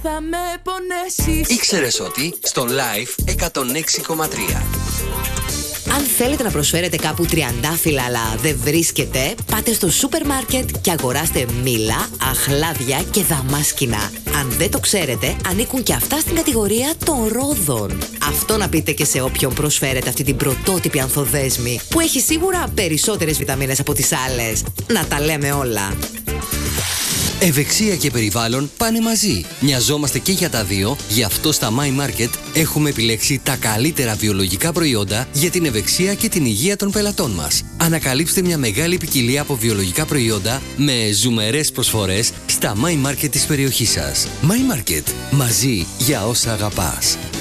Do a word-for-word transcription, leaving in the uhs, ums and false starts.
θα με πονέσεις. Ήξερες ότι στο Live εκατόν έξι κόμμα τρία. Αν θέλετε να προσφέρετε κάπου τριαντάφυλλα αλλά δεν βρίσκετε, πάτε στο σούπερ μάρκετ και αγοράστε μήλα, αχλάδια και δαμάσκηνα. Αν δεν το ξέρετε, ανήκουν και αυτά στην κατηγορία των ρόδων. Αυτό να πείτε και σε όποιον προσφέρετε αυτή την πρωτότυπη ανθοδέσμη, που έχει σίγουρα περισσότερες βιταμίνες από τις άλλες. Να τα λέμε όλα. Ευεξία και περιβάλλον πάνε μαζί. Μοιαζόμαστε και για τα δύο, γι' αυτό στα My Market έχουμε επιλέξει τα καλύτερα βιολογικά προϊόντα για την ευεξία και την υγεία των πελατών μας. Ανακαλύψτε μια μεγάλη ποικιλία από βιολογικά προϊόντα με ζουμερές προσφορές στα My Market της περιοχής σας. My Market. Μαζί για όσα αγαπάς.